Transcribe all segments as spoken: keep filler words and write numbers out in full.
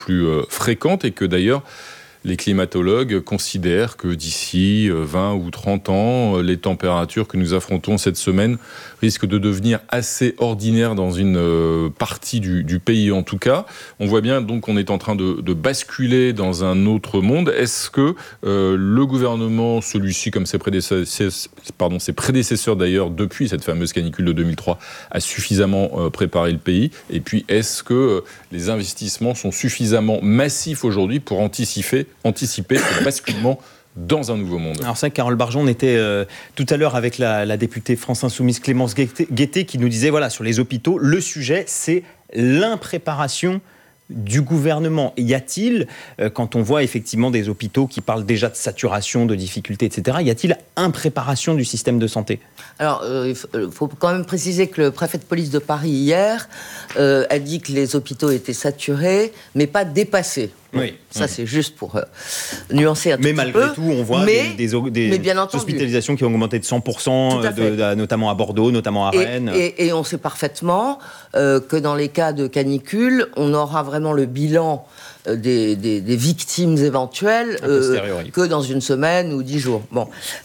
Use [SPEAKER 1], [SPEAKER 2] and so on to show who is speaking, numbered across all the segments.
[SPEAKER 1] plus euh, fréquentes et que d'ailleurs les climatologues considèrent que d'ici vingt ou trente ans, les températures que nous affrontons cette semaine risquent de devenir assez ordinaires dans une partie du, du pays en tout cas. On voit bien donc qu'on est en train de, de basculer dans un autre monde. Est-ce que euh, le gouvernement, celui-ci comme ses prédécesseurs, pardon, ses prédécesseurs d'ailleurs depuis cette fameuse canicule de deux mille trois, a suffisamment euh, préparé le pays? Et puis est-ce que euh, les investissements sont suffisamment massifs aujourd'hui pour anticiper anticiper ce basculement dans un nouveau monde?
[SPEAKER 2] Alors c'est vrai que Carole Barjon, on était euh, tout à l'heure avec la, la députée France Insoumise Clémence Guettet, Guettet qui nous disait, voilà, sur les hôpitaux, le sujet, c'est l'impréparation du gouvernement. Y a-t-il, euh, quand on voit effectivement des hôpitaux qui parlent déjà de saturation, de difficultés, et cetera, y a-t-il impréparation du système de santé?
[SPEAKER 3] Alors, euh, il faut quand même préciser que le préfet de police de Paris, hier, euh, a dit que les hôpitaux étaient saturés, mais pas dépassés.
[SPEAKER 2] Oui.
[SPEAKER 3] Ça, c'est juste pour euh, nuancer un tout
[SPEAKER 2] mais
[SPEAKER 3] petit peu.
[SPEAKER 2] Mais malgré tout, on voit
[SPEAKER 3] mais,
[SPEAKER 2] des, des, des
[SPEAKER 3] mais bien
[SPEAKER 2] hospitalisations qui ont augmenté de cent pour cent, de, de, notamment à Bordeaux, notamment à
[SPEAKER 3] et,
[SPEAKER 2] Rennes.
[SPEAKER 3] Et, et on sait parfaitement euh, que dans les cas de canicule, on aura vraiment le bilan euh, des, des, des victimes éventuelles euh, que dans une semaine ou dix jours. Bon,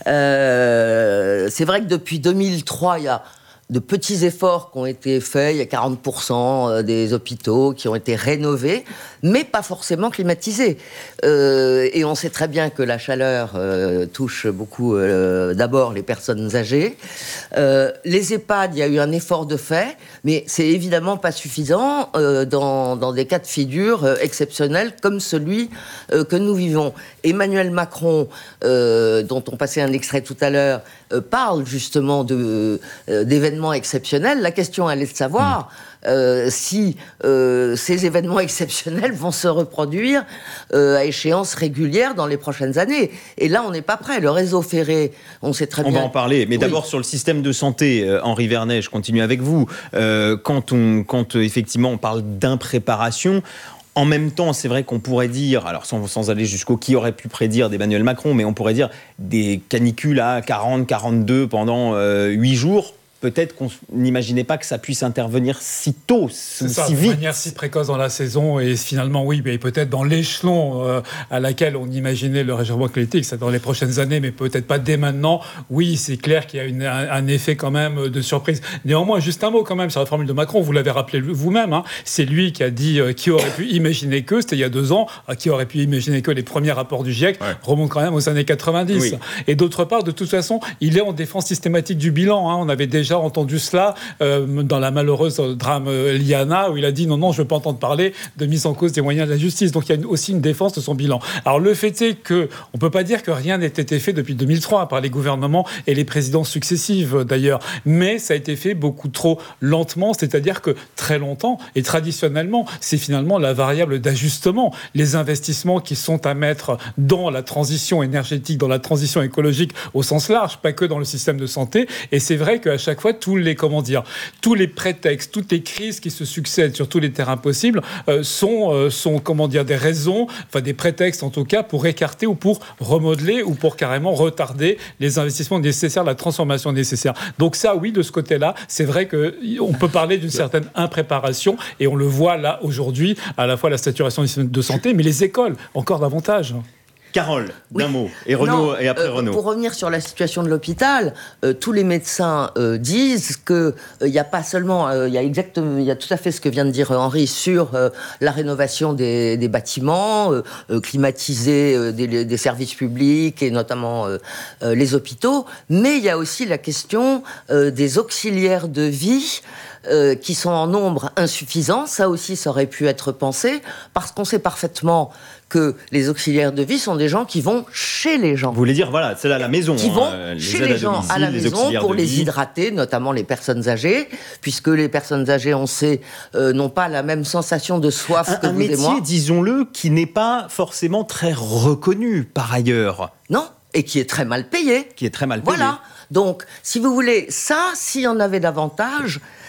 [SPEAKER 3] euh, c'est vrai que depuis deux mille trois, il y a de petits efforts qui ont été faits. Il y a quarante pour cent des hôpitaux qui ont été rénovés, mais pas forcément climatisés. Euh, et on sait très bien que la chaleur euh, touche beaucoup euh, d'abord les personnes âgées. Euh, les EHPAD, il y a eu un effort de fait, mais c'est évidemment pas suffisant euh, dans, dans des cas de figure euh, exceptionnels comme celui euh, que nous vivons. Emmanuel Macron, euh, dont on passait un extrait tout à l'heure, euh, parle justement de, euh, d'événements exceptionnels. La question, elle est de savoir mmh. euh, si euh, ces événements exceptionnels vont se reproduire euh, à échéance régulière dans les prochaines années. Et là, on n'est pas prêt. Le réseau ferré, on sait très
[SPEAKER 2] on
[SPEAKER 3] bien...
[SPEAKER 2] On va en parler. Mais oui. D'abord, sur le système de santé, euh, Henri Vernet, je continue avec vous. Euh, quand, on, quand euh, effectivement, on parle d'impréparation... En même temps, c'est vrai qu'on pourrait dire, alors sans, sans aller jusqu'au qui aurait pu prédire d'Emmanuel Macron, mais on pourrait dire des canicules à quarante, quarante-deux pendant euh, huit jours. Peut-être qu'on n'imaginait pas que ça puisse intervenir si tôt, si
[SPEAKER 4] ça,
[SPEAKER 2] vite.
[SPEAKER 4] De manière si précoce dans la saison, et finalement, oui, mais peut-être dans l'échelon euh, à laquelle on imaginait le réchauffement climatique, c'est dans les prochaines années, mais peut-être pas dès maintenant. Oui, c'est clair qu'il y a une, un, un effet quand même de surprise. Néanmoins, juste un mot quand même sur la formule de Macron, vous l'avez rappelé vous-même, hein, c'est lui qui a dit euh, qui aurait pu imaginer que, c'était il y a deux ans, euh, qui aurait pu imaginer que les premiers rapports du GIEC ouais. remontent quand même aux années quatre-vingt-dix. Oui. Et d'autre part, de toute façon, il est en défense systématique du bilan. Hein. On avait déjà entendu cela euh, dans la malheureuse drame euh, Liana, où il a dit non, non, je ne veux pas entendre parler de mise en cause des moyens de la justice. Donc il y a une, aussi une défense de son bilan. Alors le fait est qu'on ne peut pas dire que rien n'ait été fait depuis deux mille trois par les gouvernements et les présidences successives d'ailleurs, mais ça a été fait beaucoup trop lentement, c'est-à-dire que très longtemps et traditionnellement, c'est finalement la variable d'ajustement. Les investissements qui sont à mettre dans la transition énergétique, dans la transition écologique au sens large, pas que dans le système de santé. Et c'est vrai qu'à chaque fois, tous les, comment dire, tous les prétextes, toutes les crises qui se succèdent sur tous les terrains possibles euh, sont, euh, sont, comment dire, des raisons, enfin des prétextes en tout cas, pour écarter ou pour remodeler ou pour carrément retarder les investissements nécessaires, la transformation nécessaire. Donc ça, oui, de ce côté-là, c'est vrai qu'on peut parler d'une certaine impréparation et on le voit là aujourd'hui, à la fois la saturation des systèmes de santé, mais les écoles, encore davantage.
[SPEAKER 2] Carole,
[SPEAKER 3] oui.
[SPEAKER 2] d'un mot, et Renaud,
[SPEAKER 3] non,
[SPEAKER 2] et après
[SPEAKER 3] euh,
[SPEAKER 2] Renaud.
[SPEAKER 3] Pour revenir sur la situation de l'hôpital, euh, tous les médecins euh, disent qu'il n'y euh, a pas seulement, il euh, y a exactement, il y a tout à fait ce que vient de dire Henri sur euh, la rénovation des, des bâtiments, euh, euh, climatiser euh, des, des services publics et notamment euh, euh, les hôpitaux, mais il y a aussi la question euh, des auxiliaires de vie. Euh, qui sont en nombre insuffisant, ça aussi, ça aurait pu être pensé, parce qu'on sait parfaitement que les auxiliaires de vie sont des gens qui vont chez les gens.
[SPEAKER 2] Vous voulez dire, voilà, c'est là la maison.
[SPEAKER 3] Qui vont
[SPEAKER 2] hein, les
[SPEAKER 3] chez les gens, domicile, à la
[SPEAKER 2] les
[SPEAKER 3] maison, pour les
[SPEAKER 2] vie.
[SPEAKER 3] hydrater, notamment les personnes âgées, puisque les personnes âgées, on sait, euh, n'ont pas la même sensation de soif
[SPEAKER 2] un,
[SPEAKER 3] que
[SPEAKER 2] un
[SPEAKER 3] vous
[SPEAKER 2] métier,
[SPEAKER 3] et moi.
[SPEAKER 2] disons-le, qui n'est pas forcément très reconnu, par ailleurs.
[SPEAKER 3] Non, et qui est très mal payé.
[SPEAKER 2] Qui est très mal payé.
[SPEAKER 3] Voilà. Donc, si vous voulez, ça, s'il y en avait davantage,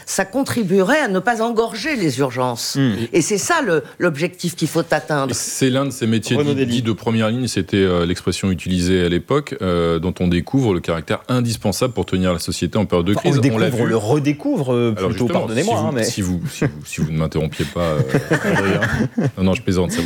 [SPEAKER 3] ça contribuerait à ne pas engorger les urgences. Mmh. Et c'est ça le, l'objectif qu'il faut atteindre.
[SPEAKER 1] Et c'est l'un de ces métiers dits, dits de première ligne, c'était euh, l'expression utilisée à l'époque, euh, dont on découvre le caractère indispensable pour tenir la société en période de crise.
[SPEAKER 2] On le découvre, on, l'a vu. On le redécouvre euh, plutôt, pardonnez-moi.
[SPEAKER 1] Si vous,
[SPEAKER 2] hein, mais...
[SPEAKER 1] si, vous, si, vous, si vous ne m'interrompiez pas, euh, non, non, je plaisante.